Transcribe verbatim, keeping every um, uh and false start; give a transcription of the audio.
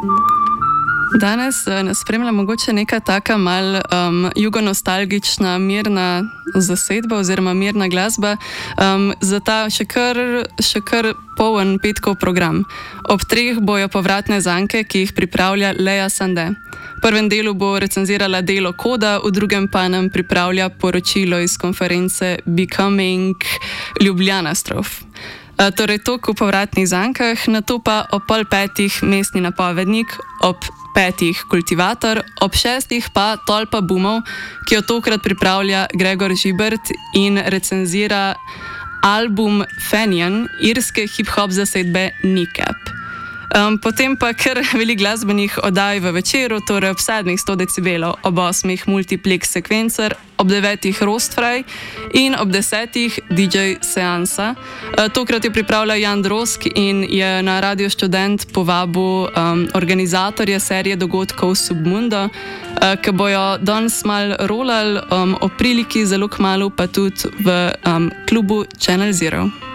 Danes uh, nas spremlja mogoče neka taka mal um, jugonostalgična, mirna zasedba oziroma mirna glasba um, za ta še kar, še kar poln petkov program. Ob treh bojo povratne zanke, ki jih pripravlja Lea Sande. V prvem delu bo recenzirala delo Koda, v drugem pa nam pripravlja poročilo iz konference Becoming Ljubljana Strof. Uh, torej to v povratnih zankah, nato pa ob pol petih mestni napovednik, ob petih kultivator, ob šestih pa tolpa bumov, ki jo tokrat pripravlja Gregor Žibert in recenzira album Fenian irske hip-hop zasedbe Kneecap. Um, potem pa kar veliko glasbenih oddaj v večeru, torej ob sedmih sto decibelov, ob osmih multiplex sekvencer, ob devetih Rostfraj in ob desetih D J Seansa. Uh, tokrat je pripravlja Jan Drosk in je na Radio Študent povabil um, organizatorje serije dogodkov Submundo, uh, ki bojo danes mal rolali um, o priliki zelo kmalu, pa tudi v um, klubu Channel Zero.